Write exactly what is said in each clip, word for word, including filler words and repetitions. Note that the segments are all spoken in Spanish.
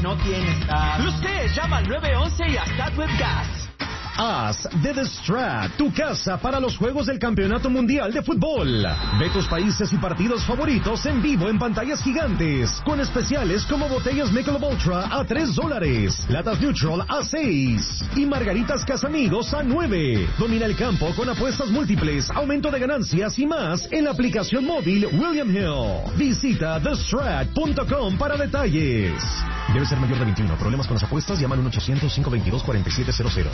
no tienes gas. Usted llama al nueve once y a Statweb Gas. Haz de The Strat tu casa para los Juegos del Campeonato Mundial de Fútbol. Ve tus países y partidos favoritos en vivo en pantallas gigantes, con especiales como botellas Michelob Ultra a tres dólares, latas Neutral a seis y margaritas Casamigos a nueve. Domina el campo con apuestas múltiples, aumento de ganancias y más en la aplicación móvil William Hill. Visita the strat punto com para detalles. Debe ser mayor de veintiuno. Problemas con las apuestas, llaman al uno ochocientos, cinco veintidós, cuarenta y siete cero cero.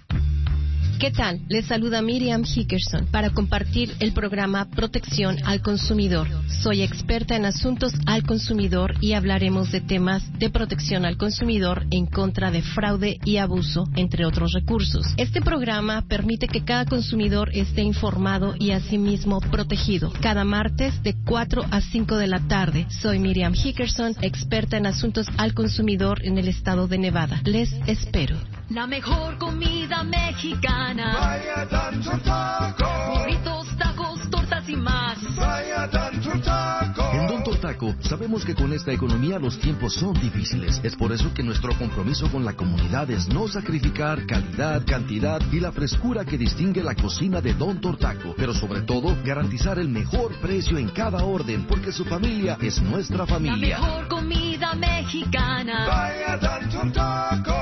¿Qué tal? Les saluda Miriam Hickerson para compartir el programa Protección al Consumidor. Soy experta en asuntos al consumidor y hablaremos de temas de protección al consumidor en contra de fraude y abuso, entre otros recursos. Este programa permite que cada consumidor esté informado y asimismo protegido. Cada martes de cuatro a cinco de la tarde. Soy Miriam Hickerson, experta en asuntos al consumidor en el estado de Nevada. Les espero. La mejor comida mexicana. Vaya Tanto Taco. Burritos, tacos, tortas y más. Vaya Tanto Taco. En Don Tortaco sabemos que con esta economía los tiempos son difíciles. Es por eso que nuestro compromiso con la comunidad es no sacrificar calidad, cantidad y la frescura que distingue la cocina de Don Tortaco. Pero sobre todo, garantizar el mejor precio en cada orden, porque su familia es nuestra familia. La mejor comida mexicana. Vaya Tanto Taco.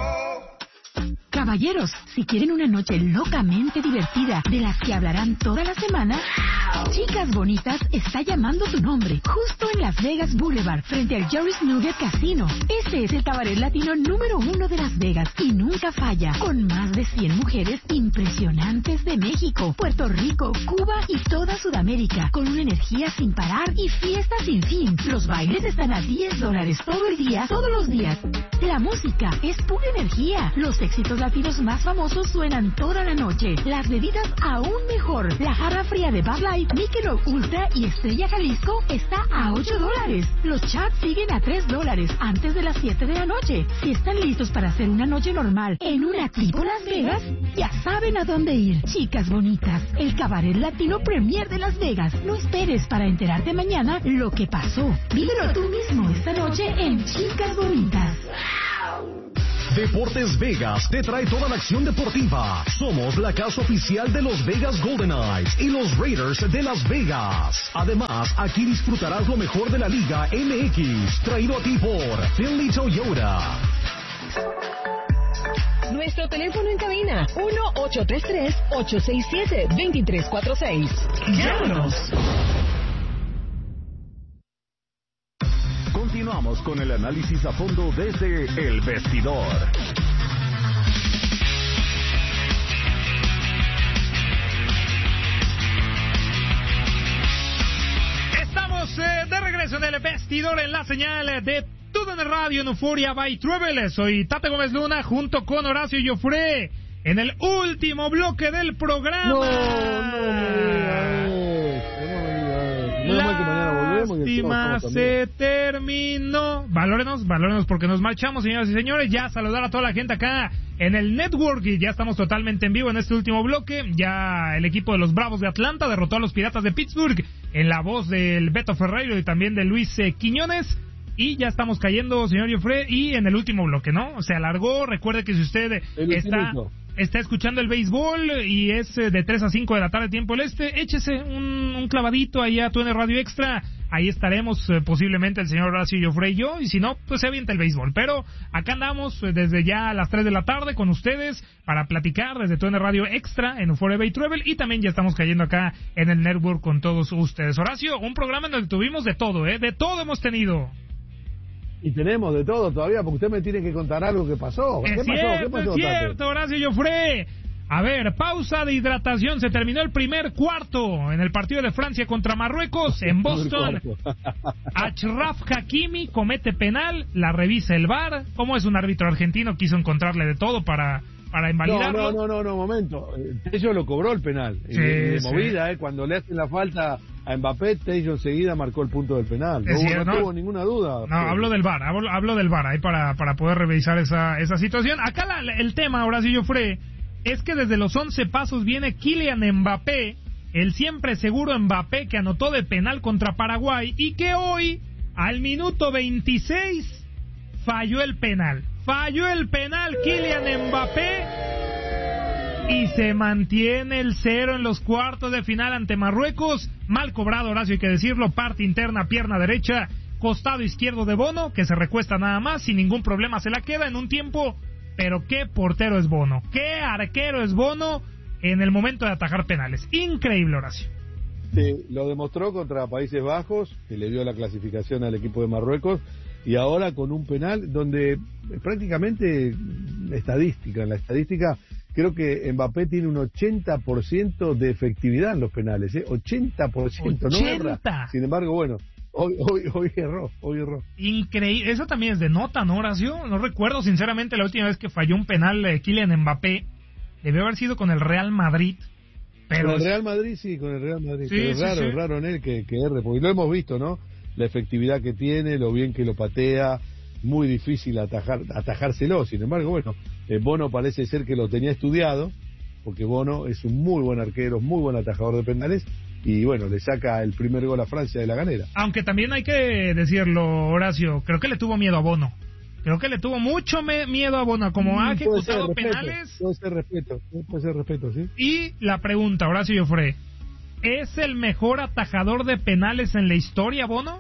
Caballeros, si quieren una noche locamente divertida, de las que hablarán toda la semana, Chicas Bonitas está llamando tu nombre, justo en Las Vegas Boulevard, frente al Jerry's Nugget Casino. Este es el cabaret latino número uno de Las Vegas y nunca falla, con más de cien mujeres impresionantes de México, Puerto Rico, Cuba y toda Sudamérica, con una energía sin parar y fiesta sin fin. Los bailes están a diez dólares todo el día, todos los días. La música es pura energía. Los éxitos latinos más famosos suenan toda la noche. Las bebidas aún mejor. La jarra fría de Bud Light, Michelob Ultra y Estrella Jalisco está a ocho dólares. Los chats siguen a tres dólares antes de las siete de la noche. Si están listos para hacer una noche normal en una tipo Las Vegas, ya saben a dónde ir. Chicas Bonitas, el cabaret latino premier de Las Vegas. No esperes para enterarte mañana lo que pasó. Vívelo tú mismo esta noche en Chicas Bonitas. Deportes Vegas te trae toda la acción deportiva. Somos la casa oficial de los Vegas Golden Knights y los Raiders de Las Vegas. Además, aquí disfrutarás lo mejor de la Liga M X, traído a ti por Finley Toyota. Nuestro teléfono en cabina, uno ocho tres tres, ocho seis siete, dos tres cuatro seis. ¡Llámanos! Continuamos con el análisis a fondo desde El Vestidor. Estamos eh, de regreso en El Vestidor en la señal de T U D N Radio en Euphoria by Travel. Soy Tate Gómez Luna junto con Horacio Joffre en el último bloque del programa. No, no me digas. Lástima se terminó. Valórenos, valórenos porque nos marchamos, señoras y señores. Ya saludar a toda la gente acá en el network y ya estamos totalmente en vivo en este último bloque. Ya el equipo de los Bravos de Atlanta derrotó a los Piratas de Pittsburgh en la voz del Beto Ferreiro y también de Luis eh, Quiñones. Y ya estamos cayendo, señor Joffre, y en el último bloque, ¿no? Se alargó. Recuerde que si usted está... está escuchando el béisbol y es de tres a cinco de la tarde tiempo el este, échese un, un clavadito ahí a T U D N Radio Extra, ahí estaremos eh, posiblemente el señor Horacio Joffre y yo, y si no, pues se avienta el béisbol, pero acá andamos eh, desde ya a las tres de la tarde con ustedes para platicar desde T U D N Radio Extra en Euphoria Bay Travel, y también ya estamos cayendo acá en el network con todos ustedes. Horacio, un programa en el que tuvimos de todo, ¿eh? De todo hemos tenido. Y tenemos de todo todavía, porque usted me tiene que contar algo que pasó. ¿Qué es pasó? cierto, ¿Qué pasó, es cierto, Horacio Joffre. A ver, pausa de hidratación. Se terminó el primer cuarto en el partido de Francia contra Marruecos en Boston. Achraf Hakimi comete penal, la revisa el V A R. ¿Cómo es un árbitro argentino? Quiso encontrarle de todo para... para invalidarlo. No, no, no, no, no, momento. Tello lo cobró el penal. Sí, de sí. movida, eh, cuando le hacen la falta a Mbappé, Tello enseguida marcó el punto del penal. No, decir, no, no tuvo ninguna duda. No, hablo del V A R, hablo, hablo del V A R ahí para, para poder revisar esa, esa situación. Acá la, el tema, Horacio Joffre, es que desde los once pasos viene Kylian Mbappé, el siempre seguro Mbappé que anotó de penal contra Paraguay y que hoy, al minuto veintiséis, falló el penal. Falló el penal Kylian Mbappé y se mantiene el cero en los cuartos de final ante Marruecos. Mal cobrado, Horacio, hay que decirlo. Parte interna, pierna derecha, costado izquierdo de Bono, que se recuesta nada más, sin ningún problema se la queda en un tiempo. Pero qué portero es Bono, qué arquero es Bono en el momento de atajar penales. Increíble, Horacio. Sí, lo demostró contra Países Bajos, que le dio la clasificación al equipo de Marruecos, y ahora con un penal donde prácticamente estadística, en la estadística creo que Mbappé tiene un ochenta por ciento de efectividad en los penales, ¿eh? ochenta por ciento, no erra. Sin embargo, bueno, hoy, hoy, hoy erró, hoy erró. Increíble, eso también es de nota, ¿no, Horacio? No recuerdo sinceramente la última vez que falló un penal de Kylian Mbappé. Debió haber sido con el Real Madrid. Pero con el Real Madrid, sí, con el Real Madrid. Sí, pero es sí, raro, sí. es raro en él que, que erre, porque lo hemos visto, ¿no? La efectividad que tiene, lo bien que lo patea, muy difícil atajar, atajárselo. Sin embargo, bueno, eh, Bono parece ser que lo tenía estudiado, porque Bono es un muy buen arquero, muy buen atajador de penales, y bueno, le saca el primer gol a Francia de la ganera. Aunque también hay que decirlo, Horacio, creo que le tuvo miedo a Bono. Creo que le tuvo mucho me- miedo a Bono, como ha ejecutado respeto, penales. Puede ser respeto, puede ser respeto, sí. Y la pregunta, Horacio Joffre, ¿es el mejor atajador de penales en la historia, Bono?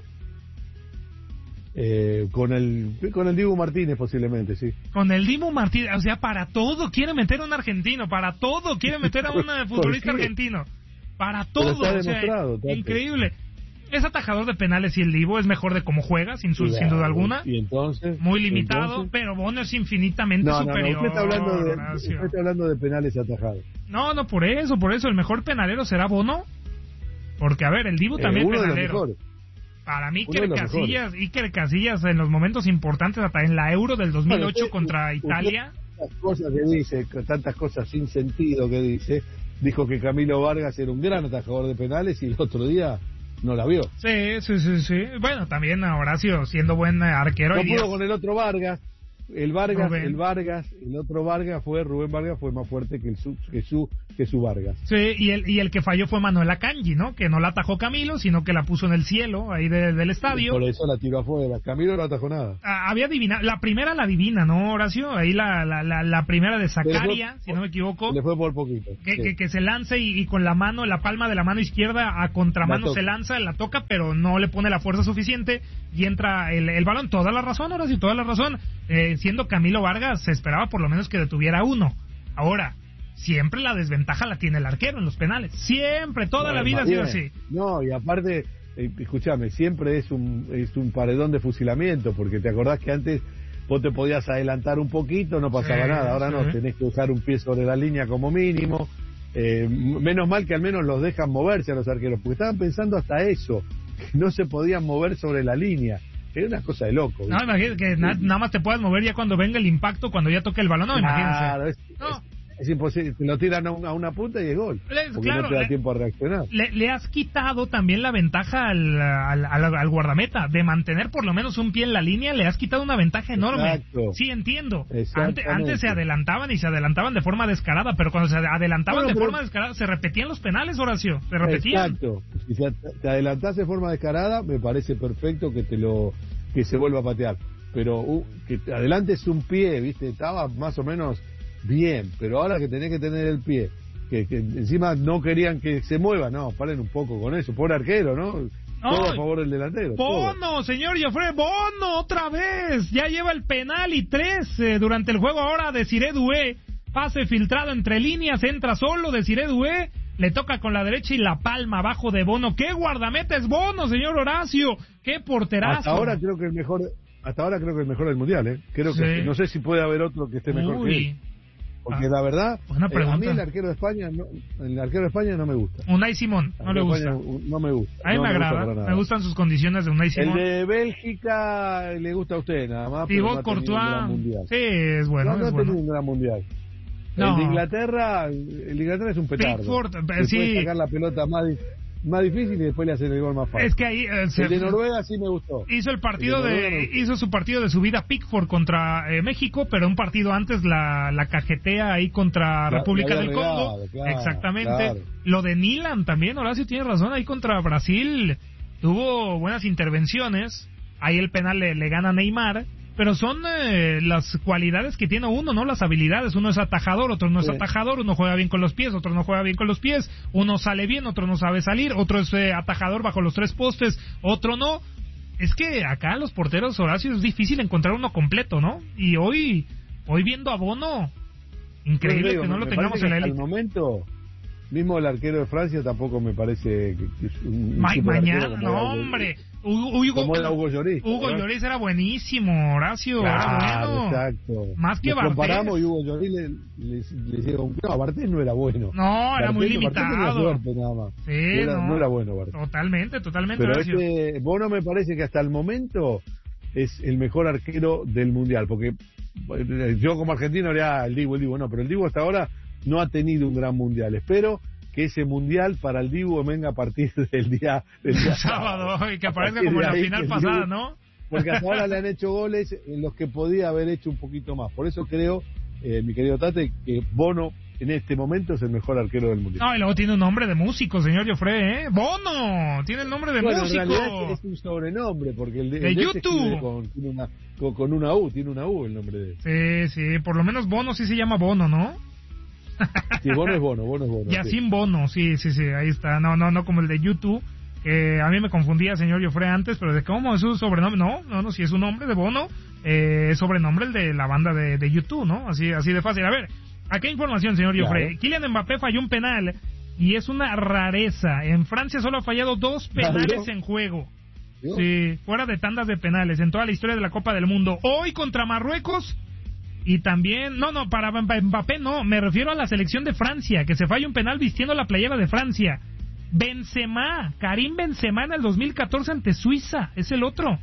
Eh, con el con el Dibu Martínez posiblemente, sí. Con el Dibu Martínez, o sea, para todo quiere meter a un argentino, para todo quiere meter a un futbolista argentino, para todo, Pero está o sea, demostrado, tanto. Increíble. Es atajador de penales y el Dibu es mejor de cómo juega, sin, su, Claro, sin duda alguna. Y entonces, muy limitado, entonces... pero Bono es infinitamente no, no, superior. No, usted está hablando de, Horacio. usted está hablando de penales atajados. No, no, por eso, por eso, el mejor penalero será Bono. Porque, a ver, el Dibu también eh, uno penalero. De los mejores. Para mí, Uno Iker de los Casillas, mejores. Iker Casillas en los momentos importantes, hasta en la Euro del dos mil ocho Bueno, usted, contra usted, Italia. Tantas cosas que dice, tantas cosas sin sentido que dice. Dijo que Camilo Vargas era un gran atajador de penales y el otro día no la vio. Sí, sí, sí, sí. Bueno, también a Horacio siendo buen arquero. No y pudo Díaz... con el otro Vargas. El Vargas, Rubén. el Vargas, el otro Vargas fue, Rubén Vargas fue más fuerte que el su, que su, que su Vargas. Sí, y el, y el que falló fue Manuel Akanji, ¿no? Que no la atajó Camilo, sino que la puso en el cielo, ahí de, del estadio. Por eso la tiró afuera. Camilo no atajó nada. Ah, había adivinado, la primera la adivina, ¿no, Horacio? Ahí la, la, la, la primera de Zacaria, si no me equivoco. Le fue por poquito. Que, sí. que, que se lanza y, y con la mano, la palma de la mano izquierda a contramano se lanza, la toca, pero no le pone la fuerza suficiente y entra el, el balón. Toda la razón, Horacio, toda la razón. Eh, siendo Camilo Vargas, se esperaba por lo menos que detuviera uno. Ahora, siempre la desventaja la tiene el arquero en los penales. Siempre, toda no, la vida ha sido así. No, y aparte, eh, escúchame, siempre es un, es un paredón de fusilamiento, porque te acordás que antes vos te podías adelantar un poquito, no pasaba sí, nada. Ahora sí. no, tenés que usar un pie sobre la línea como mínimo. Eh, menos mal que al menos los dejan moverse a los arqueros, porque estaban pensando hasta eso, que no se podían mover sobre la línea. Era una cosa de loco. No, imagínate que na, nada más te puedas mover ya cuando venga el impacto, cuando ya toque el balón. No, claro, imagínense. es, No. es, es imposible. Te lo tiran a una, a una punta y es gol. Le, porque claro, no te da le, tiempo a reaccionar. Le, le has quitado también la ventaja al, al, al, al guardameta. De mantener por lo menos un pie en la línea, le has quitado una ventaja enorme. Exacto. Sí, entiendo. Antes, antes se adelantaban y se adelantaban de forma descarada, pero cuando se adelantaban bueno, de pero... forma descarada, se repetían los penales, Horacio. Se repetían. Exacto. Si te adelantás de forma descarada, me parece perfecto que te lo que se vuelva a patear. Pero uh, que te adelantes un pie, viste, estaba más o menos bien, pero ahora que tenés que tener el pie, que, que encima no querían que se mueva, no, paren un poco con eso, pobre arquero, ¿no? No, todo a favor del delantero. Bono, todo. señor Joffre, Bono, otra vez, ya lleva el penal y tres eh, durante el juego ahora de Desiré Doué, pase filtrado entre líneas, entra solo Desiré Doué, le toca con la derecha y la palma abajo de Bono. ¡Qué guardameta es Bono, señor Horacio! ¡Qué porterazo! Hasta ahora creo que el mejor, hasta ahora creo que el mejor del mundial, ¿eh? Creo sí. que no sé si puede haber otro que esté mejor Uy. que él. Porque ah, la verdad, eh, a mí el arquero de España, no, el arquero de España no me gusta. Unai Simón, no le gusta. España, no me gusta. A mí no me, me agrada, gusta me gustan sus condiciones de Unai Simón. El de Bélgica le gusta a usted nada más. Thibaut no Courtois, sí, es bueno. No, no es ha bueno. tenido un gran mundial. No. El de Inglaterra, el de Inglaterra es un petardo. Pickford, le sí. puede sacar la pelota más, más difícil y después le hacen el gol más fácil. Es que ahí eh, se, el de Noruega sí me gustó. Hizo el partido el de, de, de hizo su partido de su vida Pickford contra eh, México, pero un partido antes la, la cajetea ahí contra la, República la del regado, Congo. claro, Exactamente. Claro. Lo de Milan también, Horacio tiene razón, ahí contra Brasil tuvo buenas intervenciones. Ahí el penal le, le gana a Neymar, pero son eh, las cualidades que tiene uno, ¿no? Las habilidades. Uno es atajador, otro no es Sí. atajador, uno juega bien con los pies, otro no juega bien con los pies, uno sale bien, otro no sabe salir, otro es eh, atajador bajo los tres postes, otro no. Es que acá los porteros, Horacio, es difícil encontrar uno completo, ¿no? Y hoy, hoy viendo a Bono, increíble digo, que no me lo tengamos parece en la que élite. Al momento, mismo el arquero de Francia tampoco me parece que es un, un Ma- super mañana, arquero no, como Hugo- hombre. Hugo, Hugo, como era Hugo Lloris. Hugo ¿verdad? Lloris era buenísimo, Horacio, Claro, era bueno. exacto. Más que Nos Bartés. comparamos y Hugo Lloris le, le, le llega un... No, Bartés no era bueno. No, era Bartés- muy Bartés tenía limitado. suerte nada más. Sí, Era- no. no era bueno Bartés. Totalmente, totalmente, Pero Horacio. este Bono me parece que hasta el momento es el mejor arquero del Mundial, porque eh, yo como argentino haría el Dibu, el Dibu, no, pero el Dibu hasta ahora no ha tenido un gran Mundial. Espero que ese Mundial para el Dibu venga a partir del día del día sábado, y que A aparezca partir como de en la ahí final que el pasada, Dibu- ¿no? Porque hasta ahora le han hecho goles en los que podía haber hecho un poquito más. Por eso creo, eh, mi querido Tate, que Bono en este momento es el mejor arquero del Mundial. No, y luego tiene un nombre de músico, señor Joffre, ¿eh? Bono, tiene el nombre de Bueno, músico. en realidad es un sobrenombre, porque el de, De el de ese YouTube. escribe Con, tiene una, con, con una U, tiene una U el nombre de él. Sí, sí, por lo menos Bono sí se llama Bono, ¿no? Sí, Bono es Bono, Bono es Bono. Y sí. así Bono, sí, sí, sí, ahí está. No, no, no como el de YouTube, que a mí me confundía, señor Joffre, antes, pero de cómo es su sobrenombre. No, no, no, si es un nombre de Bono, eh, es sobrenombre el de la banda de, de YouTube, ¿no? Así, así de fácil. A ver, ¿a qué información, señor Joffre? Claro. Kylian Mbappé falló un penal y es una rareza. En Francia solo ha fallado dos penales ¿Falló? en juego. ¿Vio? Sí, fuera de tandas de penales en toda la historia de la Copa del Mundo. Hoy contra Marruecos. Y también, no, no, para Mbappé no, me refiero a la selección de Francia, que se falla un penal vistiendo la playera de Francia. Benzema, Karim Benzema en el dos mil catorce ante Suiza, es el otro.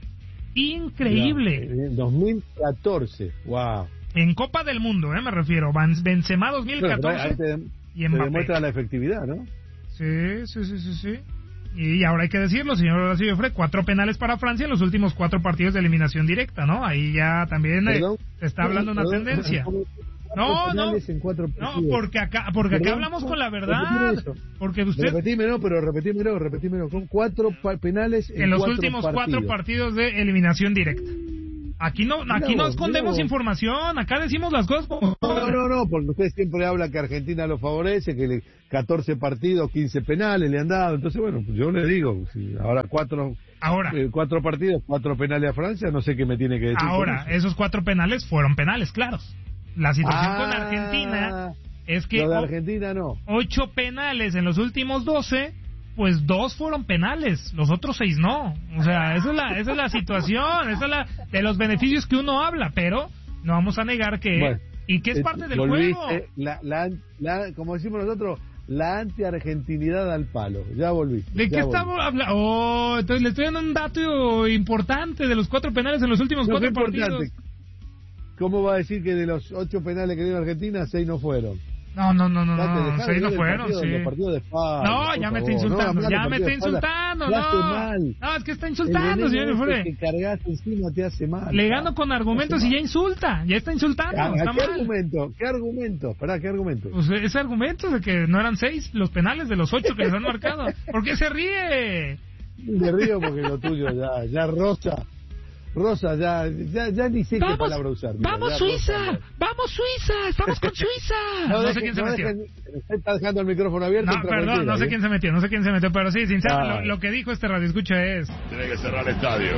Increíble. Ya, en dos mil catorce, wow. En Copa del Mundo, eh, me refiero. Ban- Benzema dos mil Bueno, catorce ahí te, y te Mbappé. demuestra la efectividad, ¿no? Sí, sí, sí, sí, sí. Y ahora hay que decirlo, señor Horacio Joffre, cuatro penales para Francia en los últimos cuatro partidos de eliminación directa, ¿no? Ahí ya también eh, Perdón, se está hablando de una perdón, tendencia. cuatro No, no, penales en cuatro no, partidos. porque acá, porque acá Perdón, hablamos no, con la verdad. repetime eso. Porque usted, Repetímelo, pero repetímelo, repetímelo. Son cuatro pa- penales en, en los cuatro últimos partidos. cuatro partidos de eliminación directa. Aquí no, Mira aquí no vos, escondemos mira vos. información, acá decimos las cosas como... No, no, no, porque usted siempre habla que Argentina lo favorece, que le catorce partidos, quince penales le han dado. Entonces, bueno, pues yo le digo, si ahora cuatro, Ahora, eh, cuatro partidos, cuatro penales a Francia, no sé qué me tiene que decir. ahora, con eso. esos cuatro penales fueron penales, claros. La situación con Ah, Argentina es que Lo de o- Argentina no. ocho penales en los últimos doce, pues dos fueron penales, los otros seis no. O sea, esa es la, esa es la situación, esa es la de los beneficios que uno habla, pero no vamos a negar que... Bueno, y que es eh, parte del volviste, juego. La, la, la, como decimos nosotros, la anti-argentinidad al palo. Ya volviste. ¿De ya qué volviste. estamos hablando? Oh, entonces le estoy dando un dato importante de los cuatro penales en los últimos No, cuatro qué partidos. importante. ¿Cómo va a decir que de los ocho penales que dio Argentina, seis no fueron? No, no, no, no, Ya te no, dejaron seis no ver el fueron, partido- sí. los partidos de espalda, No, por ya me está favor. insultando, No, ya hablar me de está partido de espalda insultando, te hace no. mal. No, es que está El insultando, veneno señor ese Fure. que cargaste encima te hace mal. Le gano con argumentos y ya insulta, ya está insultando, ¿A, a está qué mal. argumento? ¿Qué argumento? Pará, ¿qué argumento? Pues ese argumento de que no eran seis los penales de los ocho que les han marcado. ¿Por qué se ríe? Me río porque lo tuyo ya, ya rosa. Rosa, ya, ya, ya ni sé qué Vamos, palabra usar. Mira, vamos ya Suiza, rosa, vamos Suiza, estamos con Suiza. No, sé dejen- quién se no metió. dejen- usted está dejando el micrófono abierto. No, entra perdón, cualquiera, no sé ¿eh? quién se metió, no sé quién se metió, pero sí, sinceramente, Ah. lo, lo que dijo este radioescucha es... Tiene que cerrar el estadio.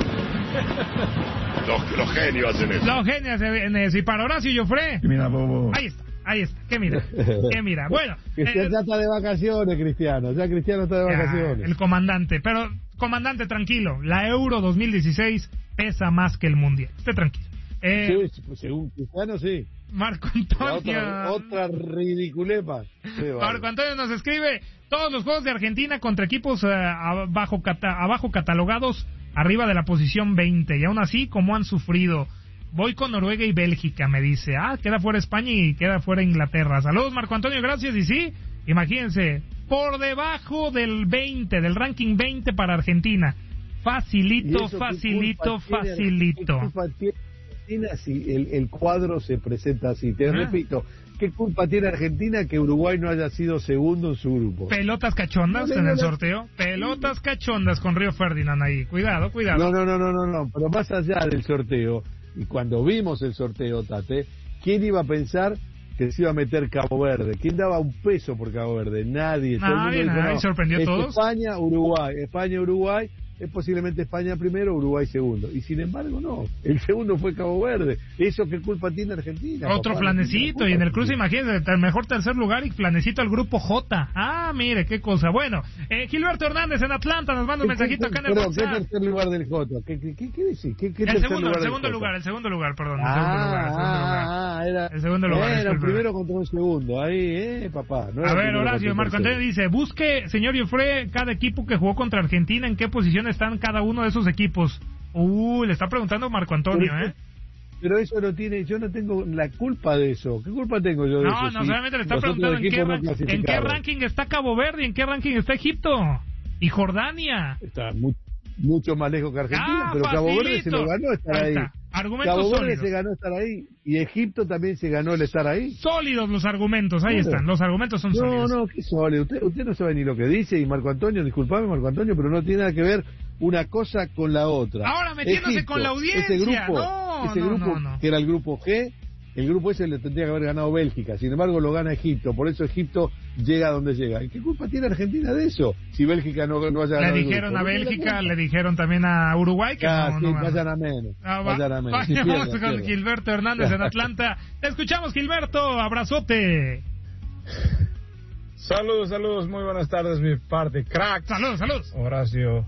Los, los genios hacen eso. Los genios en eso. Y para Horacio Joffre, Mira, bobo. ahí está, ahí está, ¿qué mira? ¿Qué mira? Bueno, Cristiano eh, ya está de vacaciones, Cristiano. Ya Cristiano está de ya, vacaciones. el comandante, pero comandante tranquilo, la Euro dos mil dieciséis pesa más que el Mundial, esté tranquilo. Eh, Sí, pues, según Cristiano, sí. Marco La Antonio. otra, otra ridiculepa. Sí, vale. Marco Antonio nos escribe todos los juegos de Argentina contra equipos eh, abajo, cata- abajo catalogados arriba de la posición veinte y aún así como han sufrido. Voy con Noruega y Bélgica, me dice. Ah, queda fuera España y queda fuera Inglaterra. Saludos, Marco Antonio, gracias. Y sí, imagínense, por debajo del veinte, del ranking veinte para Argentina. ¿Y Facilito, eso qué facilito, culpa tiene- facilito. ¿Qué culpa tiene Argentina si el, el cuadro se presenta así? Te Ah. repito, ¿qué culpa tiene Argentina que Uruguay no haya sido segundo en su grupo? Pelotas cachondas No le en el digo la- sorteo. Pelotas cachondas con Río Ferdinand ahí. Cuidado, cuidado. No, no, no, no, no, no, pero más allá del sorteo, Y cuando vimos el sorteo, Tate, ¿quién iba a pensar que se iba a meter Cabo Verde? ¿Quién daba un peso por Cabo Verde? Nadie. Nadie, nadie, no, sorprendió a todos. España, Uruguay, España, Uruguay, es posiblemente España primero, Uruguay segundo. Y sin embargo, no. El segundo fue Cabo Verde. ¿Eso qué culpa tiene Argentina? Otro papá, flanecito, y en el cruce, imagínense, el mejor tercer lugar y flanecito al grupo J. Ah, mire, qué cosa. Bueno, eh, Gilberto Hernández en Atlanta nos manda un mensajito acá en el WhatsApp. WhatsApp. ¿Qué tercer lugar del J? ¿Qué, qué, qué, qué decís? ¿Qué, qué el tercer segundo, lugar el segundo del lugar, J? el segundo lugar, perdón. El ah, segundo lugar, el segundo lugar. Ah, era, el segundo lugar. Era el primero contra un segundo. Ahí, eh, papá. No a ver, Horacio, Marco Antonio dice, busque, señor Jofre, cada equipo que jugó contra Argentina, ¿en qué posición están cada uno de esos equipos? Uh, le está preguntando Marco Antonio, pero, ¿eh? Pero eso no tiene, yo no tengo la culpa de eso. ¿Qué culpa tengo yo de no, eso? No, no, solamente le está preguntando en qué, no en qué ranking está Cabo Verde y en qué ranking está Egipto y Jordania. Está muy, mucho más lejos que Argentina, ah, pero facilito. Cabo Verde se lo ganó estar ahí. ahí. Argumentos Cabo Verde sólidos. se ganó estar ahí y Egipto también se ganó el estar ahí. Sólidos los argumentos, ahí claro. están, los argumentos son no, sólidos. No, no, qué sólido. Usted, usted no sabe ni lo que dice y Marco Antonio, disculpame Marco Antonio, pero no tiene nada que ver una cosa con la otra. Ahora metiéndose Egipto, con la audiencia. Ese grupo, no, ese no, grupo no, no. que era el grupo G, el grupo ese le tendría que haber ganado Bélgica, sin embargo lo gana Egipto, por eso Egipto llega a donde llega. ¿Y qué culpa tiene Argentina de eso? Si Bélgica no, no haya ganado le el dijeron grupo. a Bélgica, le dijeron también a Uruguay que ah, no, sí, no vayan a menos. Ah, va, vayan a menos. Vamos Si pierdan, con pierdan. Gilberto Hernández en Atlanta. Te escuchamos, Gilberto, abrazote. Saludos, saludos, muy buenas tardes, mi parte, crack. Saludos, saludos. Horacio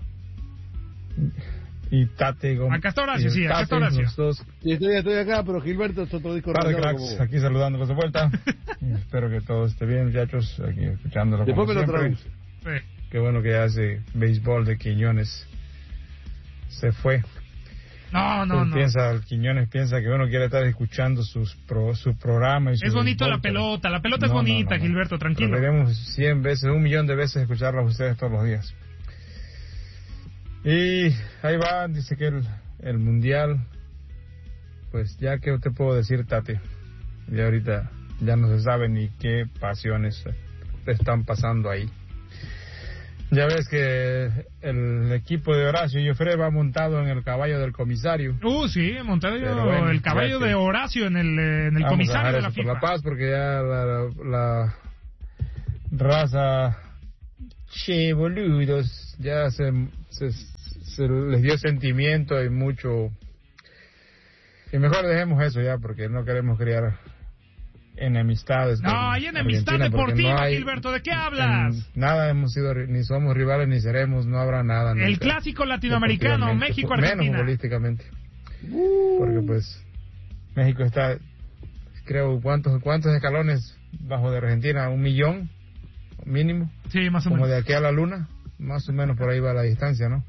y Tate Gómez. Acá está Horacio, sí, acá está Horacio. Sí, estoy, estoy acá, pero Gilberto es otro disco. Par de cracks, aquí saludándolos de vuelta. Espero que todo esté bien, muchachos, aquí escuchándolo. Después me lo siempre. traduce. Sí. Qué bueno que hace béisbol de Quiñones. Se fue. No, no, Él no. Piensa, el Quiñones piensa que uno quiere estar escuchando sus pro, su programa. Y su es bonito béisbol, la pelota, la pelota no, es bonita, no, no, no. Gilberto, tranquilo. Deberíamos cien veces, un millón de veces escucharla a ustedes todos los días. Y ahí va, dice que el, el mundial, pues ya que te puedo decir, Tate, ya ahorita ya no se sabe ni qué pasiones están pasando ahí. Ya ves que el equipo de Horacio Jofre va montado en el caballo del comisario. Uh, sí, montado bueno, el caballo de Horacio en el, en el comisario de la FIFA. Por la paz, porque ya la, la, la raza che boludos ya se, se, se les dio sentimiento y mucho. Y mejor dejemos eso ya, porque no queremos crear enemistades. No, hay enemistad deportiva, no hay, Gilberto, ¿de qué hablas? Nada hemos sido, ni somos rivales ni seremos, no habrá nada. El nunca, clásico latinoamericano, México-Argentina. Menos futbolísticamente. Uh. Porque pues México está, creo, ¿cuántos cuántos escalones bajo de Argentina? ¿Un millón mínimo? Sí, más o Como menos. Como de aquí a la luna, más o menos por ahí va la distancia, ¿no?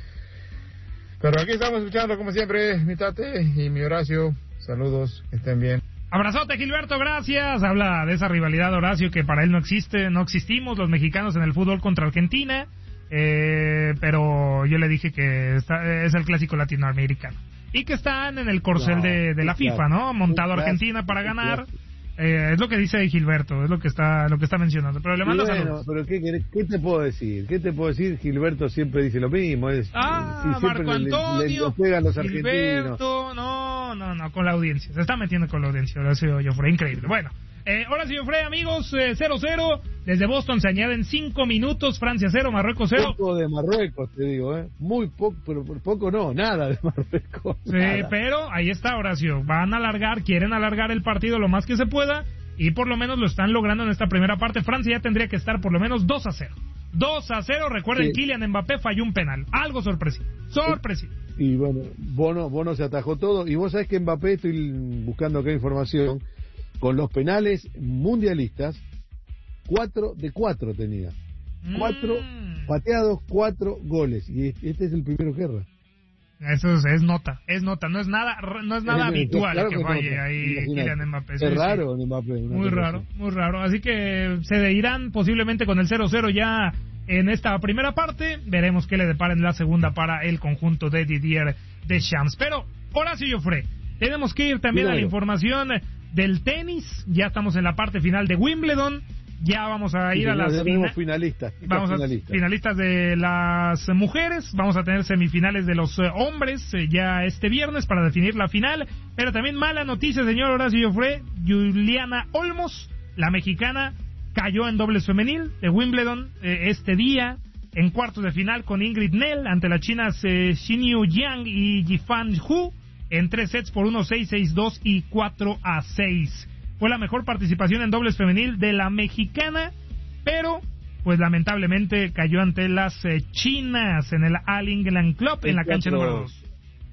Pero aquí estamos escuchando como siempre mi Tate y mi Horacio. Saludos, que estén bien. Abrazote, Gilberto, gracias. Habla de esa rivalidad, Horacio, que para él no existe, no existimos los mexicanos en el fútbol contra Argentina, eh, pero yo le dije que está, es el clásico latinoamericano y que están en el corcel no, de, de la FIFA, ¿no? Montado Argentina para ganar. Eh, es lo que dice Gilberto, es lo que está lo que está mencionando. Pero le mando bueno, saludos. Pero ¿qué, ¿qué te puedo decir? ¿Qué te puedo decir? Gilberto siempre dice lo mismo. Es, ah, sí, Marco Antonio, le, le, le los Gilberto, no, no, no, con la audiencia. Se está metiendo con la audiencia. Horacio Jofre, increíble. Bueno, eh, Horacio Jofre, amigos, eh, cero cero. Desde Boston se añaden cinco minutos. Francia cero, Marruecos cero. Poco de Marruecos, te digo, ¿eh? Muy poco, pero poco no, nada de Marruecos. Sí, nada. Pero ahí está, Horacio. Van a alargar, quieren alargar el partido lo más que se pueda. Y por lo menos lo están logrando en esta primera parte. Francia ya tendría que estar por lo menos dos a cero. dos a cero, recuerden, sí. Kylian Mbappé falló un penal. Algo sorpresivo. Sorpresivo. Y bueno, Bono, Bono se atajó todo. Y vos sabés que Mbappé, estoy buscando acá información, con los penales mundialistas, cuatro de cuatro tenía. Cuatro mm. pateados, cuatro goles. Y este es el primero que erra. Eso es, es nota, es nota, no es nada, no es nada habitual claro que, que falle ahí Kylian Mbappé. Es sí, raro sí. Mbappé. Muy raro, así. muy raro. Así que se irán posiblemente con el cero cero ya en esta primera parte. Veremos qué le depara en la segunda para el conjunto de Didier Deschamps. Pero, Horacio Jofre, tenemos que ir también Mira, a la información del tenis. Ya estamos en la parte final de Wimbledon. Ya vamos a ir sí, a las fina finalistas. Vamos a finalistas. finalistas de las mujeres. Vamos a tener semifinales de los eh, hombres eh, ya este viernes para definir la final. Pero también mala noticia, señor Horacio Joffre. Juliana Olmos, la mexicana, cayó en dobles femenil de Wimbledon eh, este día en cuartos de final con Ingrid Nell ante las chinas eh, Xinyu Yang y Yifan Hu en tres sets por uno seis, seis dos y cuatro a seis. Fue la mejor participación en dobles femenil de la mexicana, pero pues lamentablemente cayó ante las eh, chinas en el All England Club en la cancha número dos.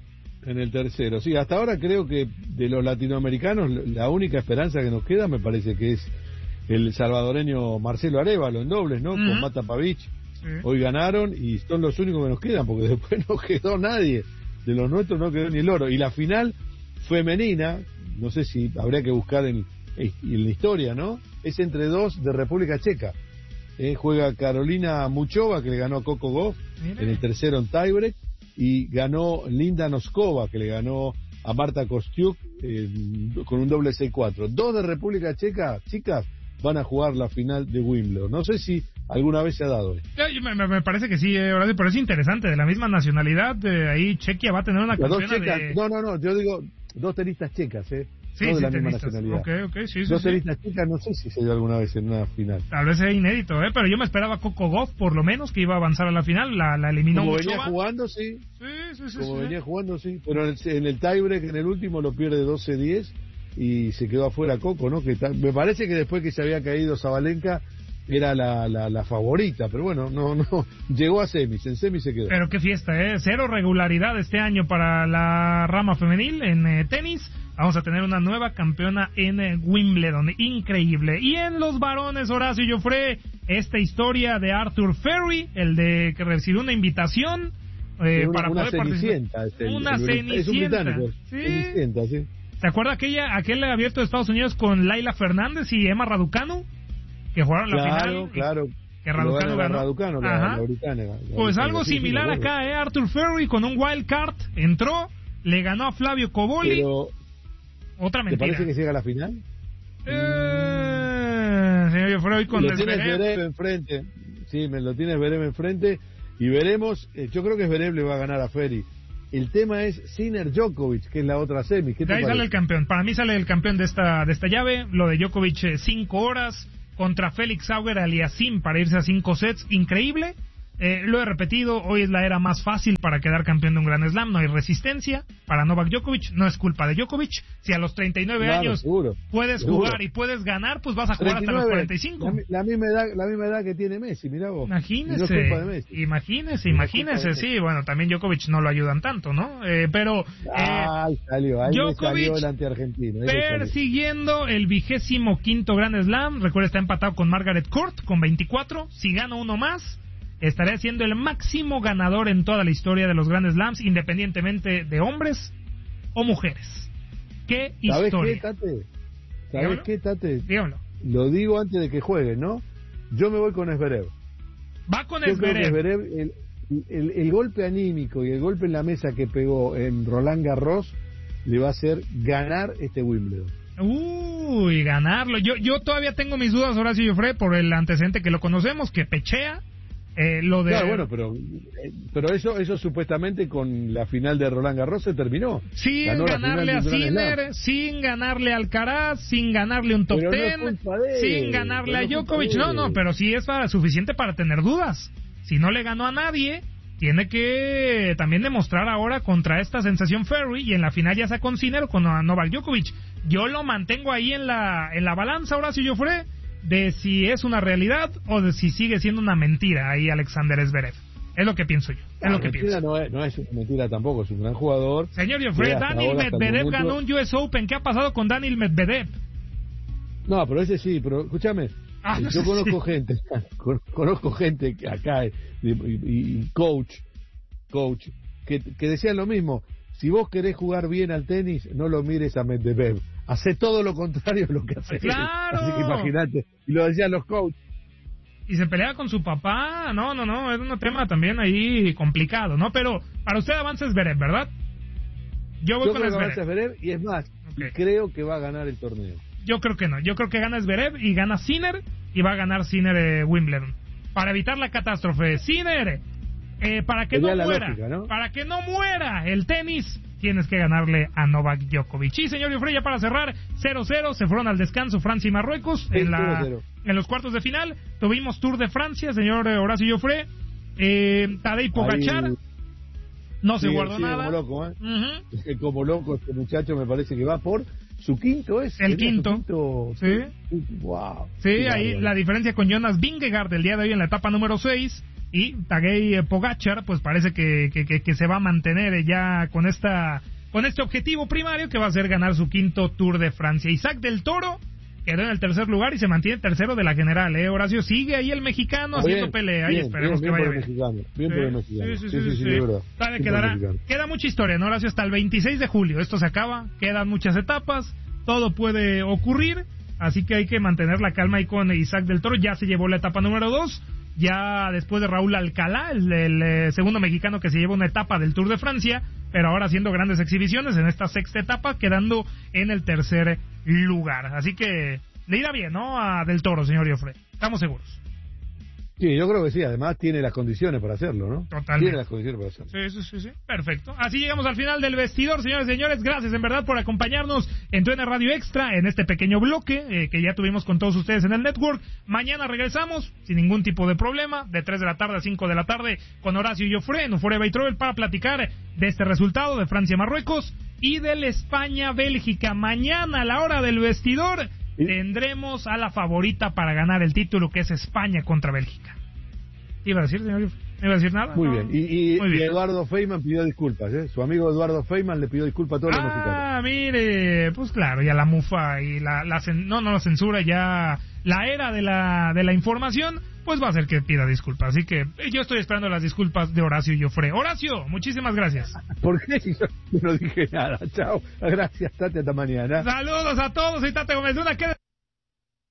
En el tercero, sí, hasta ahora creo que de los latinoamericanos la única esperanza que nos queda me parece que es el salvadoreño Marcelo Arévalo en dobles, ¿no? Uh-huh. Con Mata Pavic. Sí. Hoy ganaron y son los únicos que nos quedan porque después no quedó nadie. De los nuestros no quedó ni el oro. Y la final femenina, no sé si habría que buscar en, en la historia, ¿no? Es entre dos de República Checa. Eh, juega Carolina Muchova, que le ganó a Coco Gauff en el tercero en tiebreak, y ganó Linda Noskova, que le ganó a Marta Kostiuk eh, con un doble seis cuatro. Dos de República Checa, chicas, van a jugar la final de Wimbledon. No sé si alguna vez se ha dado. ¿eh? Me, me parece que sí, eh, pero es interesante, de la misma nacionalidad, de ahí Chequia va a tener una campeona de... No, no, no, yo digo dos tenistas checas, ¿eh? Sí, no de sí, la misma tenistas. nacionalidad. Okay, okay, sí, sí, dos sí. tenistas chicas, no sé si se dio alguna vez en una final. Tal vez sea inédito, ¿eh? Pero yo me esperaba Coco Gauff, por lo menos, que iba a avanzar a la final, la, la eliminó Como Muchova. venía jugando, sí. Sí, sí, sí. Como sí, venía sí. jugando, sí. Pero en el, en el tiebreak, en el último, lo pierde doce diez y se quedó afuera Coco, ¿no? Que ta... Me parece que después que se había caído Zabalenka era la, la, la favorita, pero bueno, no, no, llegó a semis, en semis se quedó. Pero qué fiesta, ¿eh? Cero regularidad este año para la rama femenil en eh, tenis. Vamos a tener una nueva campeona en eh, Wimbledon, increíble. Y en los varones, Horacio Joffre, esta historia de Arthur Ferry, el de que recibió una invitación eh, una, para una poder cenicienta, participar. Es el, una el, cenicienta. Es un británico, ¿Sí? Cenicienta, sí. ¿Te acuerdas aquella, aquel abierto de Estados Unidos con Laila Fernández y Emma Raducanu? Que jugaron la claro, final. Claro, que Raducano ganó. Raducano, la, Ajá. la británica, la pues británica, algo sí, similar sí, acá, ¿eh? Arthur Ferry con un wild card entró, le ganó a Flavio Coboli. Pero, otra mentira. ¿te parece que llega a la final? Eh, señor Joffre, hoy con lo tienes Zverev enfrente. Sí, me lo tienes Zverev enfrente y veremos. Eh, yo creo que Zverev le va a ganar a Ferry. El tema es Sinner Djokovic, que es la otra semi. ¿Qué te de ahí parece? sale el campeón. Para mí sale el campeón de esta de esta llave. Lo de Djokovic, eh, cinco horas contra Félix Auger Aliassime para irse a cinco sets. Increíble. Eh, lo he repetido, hoy es la era más fácil para quedar campeón de un Grand Slam, no hay resistencia para Novak Djokovic, no es culpa de Djokovic, si a los treinta y nueve claro, años seguro, puedes seguro. jugar y puedes ganar, pues vas a jugar treinta y nueve, hasta los cuarenta y cinco. La, la, misma edad, la misma edad que tiene Messi, mirá vos. Imagínese, no es culpa de Messi. imagínese, no imagínese, de sí, bueno, también Djokovic no lo ayudan tanto, ¿no? Eh, pero... Ahí eh, salió, ahí Djokovic salió el antiargentino. persiguiendo el vigésimo quinto Grand Slam, recuerda está empatado con Margaret Court con veinticuatro, si gana uno más estaré siendo el máximo ganador en toda la historia de los Grand Slams, independientemente de hombres o mujeres. ¿Qué ¿Sabes historia? qué, Tate? ¿Sabes Dígamelo. qué, Tate? Dígamelo. Lo digo antes de que juegue, ¿no? Yo me voy con Zverev. Va con Yo creo que Zverev. Zverev, el, el, el golpe anímico y el golpe en la mesa que pegó en Roland Garros le va a hacer ganar este Wimbledon. Uy, ganarlo. Yo yo todavía tengo mis dudas, Horacio Joffre, por el antecedente que lo conocemos, que pechea. Eh, lo de... Claro, bueno, pero eh, pero eso eso supuestamente con la final de Roland Garros se terminó. Sin Ganó ganarle a Sinner, sin ganarle a Alcaraz, sin ganarle un top pero ten, no es culpa de él, sin ganarle pero a no es culpa Djokovic. de No, él. no, pero sí es para, suficiente para tener dudas. Si no le ganó a nadie, tiene que también demostrar ahora contra esta sensación Ferry y en la final ya sea con Sinner o con Novak Djokovic. Yo lo mantengo ahí en la en la balanza, Horacio Joffre, de si es una realidad o de si sigue siendo una mentira ahí Alexander Zverev. Es lo que pienso yo. Es No, lo que mentira pienso. no es, no es una mentira tampoco, es un gran jugador. Señor Joffre, Daniil Medvedev ganó un U S Open. ¿Qué ha pasado con Daniil Medvedev? No, pero ese sí, pero escúchame. Ah, no yo sé conozco si... gente, conozco gente que acá y, y, y coach, coach, que, que decían lo mismo. Si vos querés jugar bien al tenis, no lo mires a Medvedev. Hacé todo lo contrario de lo que hace. ¡Claro! Así que imagínate. Y lo decían los coaches. Y se pelea con su papá. No, no, no. Es un tema también ahí complicado, ¿no? Pero para usted avanza Zverev, ¿verdad? Yo voy Yo con creo que Zverev. avanza Zverev y es más, Okay. creo que va a ganar el torneo. Yo creo que no. Yo creo que gana Zverev y gana Sinner. y va a ganar Sinner eh, Wimbledon. Para evitar la catástrofe, Sinner, eh, para que no muera, lógica, ¿no? para que no muera el tenis, tienes que ganarle a Novak Djokovic. Y señor Yofre, ya para cerrar, cero cero, se fueron al descanso Francia y Marruecos en, la, en los cuartos de final. Tuvimos Tour de Francia, señor Horacio Yofre. Eh, Tadej Pogačar Ahí... no se sí, guardó sí, nada. Como loco, ¿eh? Uh-huh. Es que como loco este muchacho me parece que va por su quinto, ¿es? El quinto. quinto. Sí. Wow. Sí, ahí bárbaro. La diferencia con Jonas Vingegaard el día de hoy en la etapa número seis. Y Tadej Pogačar, pues parece que, que, que, que se va a mantener ya con esta con este objetivo primario que va a ser ganar su quinto Tour de Francia. Isaac del Toro quedó en el tercer lugar y se mantiene tercero de la general, ¿eh? Horacio, sigue ahí el mexicano bien, haciendo pelea bien, y esperemos bien, bien que vaya bien. Bien por el mexicano. Sí, sí, sí, sí, sí, sí, sí. verdad. Sabe, quedará, queda mucha historia, ¿no, Horacio? Hasta el veintiséis de julio, esto se acaba, quedan muchas etapas, todo puede ocurrir, así que hay que mantener la calma ahí con Isaac del Toro. Ya se llevó la etapa número dos, ya después de Raúl Alcalá, el, el, el segundo mexicano que se lleva una etapa del Tour de Francia, pero ahora haciendo grandes exhibiciones en esta sexta etapa, quedando en el tercer lugar. Así que le irá bien, ¿no? A Del Toro, señor Yofre. Estamos seguros. Sí, yo creo que sí. Además tiene las condiciones para hacerlo, ¿no? Totalmente. Tiene las condiciones para hacerlo. Sí, sí, sí, sí. Perfecto. Así llegamos al final del vestidor, señores y señores. Gracias, en verdad, por acompañarnos en T N Radio Extra, en este pequeño bloque eh, que ya tuvimos con todos ustedes en el network. Mañana regresamos, sin ningún tipo de problema, de tres de la tarde a cinco de la tarde, con Horacio y Yofre en Euphoria by Travel para platicar de este resultado de Francia-Marruecos y del España-Bélgica. Mañana, a la hora del vestidor, ¿sí? Tendremos a la favorita para ganar el título, que es España contra Bélgica. ¿Iba a decir, señor? ¿No iba a decir nada? Muy no. bien. Y, y, Muy bien. y Eduardo Feynman pidió disculpas, ¿eh? Su amigo Eduardo Feynman le pidió disculpas a todos los mexicanos. Ah, mire, pues claro, ya la mufa y la, la cen, no, no la censura, ya la era de la de la información, pues va a hacer que pida disculpas. Así que yo estoy esperando las disculpas de Horacio y Yofre. Horacio, muchísimas gracias. ¿Por qué? Yo no dije nada. Chao. Gracias, Tati, hasta mañana. Saludos a todos y Tate Gómez Luna.